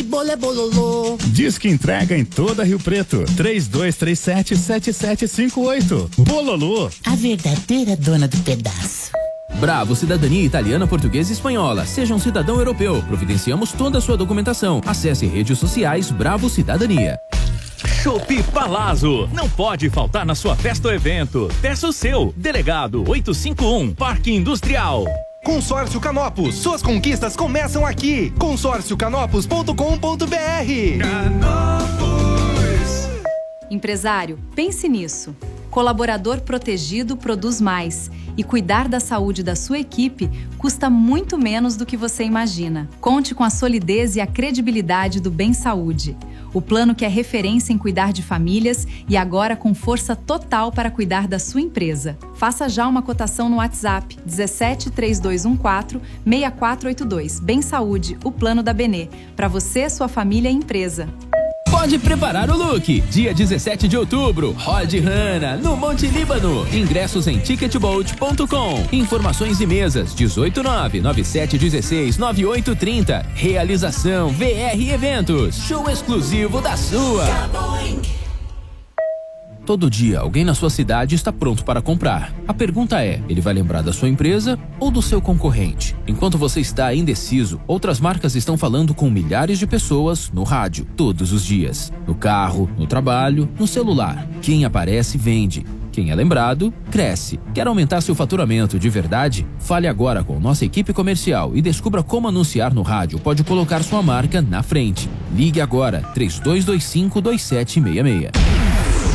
Que bolo é bololô. Diz que entrega em toda Rio Preto. 3237-7758. Bololô. A verdadeira dona do pedaço. Bravo Cidadania Italiana, Portuguesa e Espanhola. Seja um cidadão europeu. Providenciamos toda a sua documentação. Acesse redes sociais Bravo Cidadania. Chopp Palazzo, não pode faltar na sua festa ou evento. Peça o seu. Delegado 851, Parque Industrial. Consórcio Canopus, suas conquistas começam aqui. consórciocanopus.com.br. Canopus. Empresário, pense nisso. Colaborador protegido produz mais. E cuidar da saúde da sua equipe custa muito menos do que você imagina. Conte com a solidez e a credibilidade do Bem Saúde. O plano que é referência em cuidar de famílias e agora com força total para cuidar da sua empresa. Faça já uma cotação no WhatsApp 17 3214 6482. Bem Saúde, o plano da Benê. Para você, sua família e empresa. Pode preparar o look. Dia 17 de outubro, Rod Hanna, no Monte Líbano. Ingressos em ticketbolt.com. Informações e mesas 18997169830. Realização VR Eventos. Show exclusivo da sua. Todo dia, alguém na sua cidade está pronto para comprar. A pergunta é, ele vai lembrar da sua empresa ou do seu concorrente? Enquanto você está indeciso, outras marcas estão falando com milhares de pessoas no rádio, todos os dias. No carro, no trabalho, no celular. Quem aparece, vende. Quem é lembrado, cresce. Quer aumentar seu faturamento de verdade? Fale agora com nossa equipe comercial e descubra como anunciar no rádio pode colocar sua marca na frente. Ligue agora, 3225-2766.